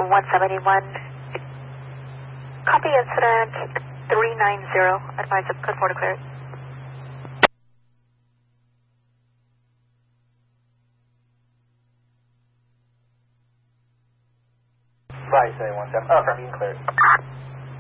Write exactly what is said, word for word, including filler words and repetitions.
one seventy-one. Copy incident three nine zero. Advise of code four declared. five seven one seven. Oh, from being cleared.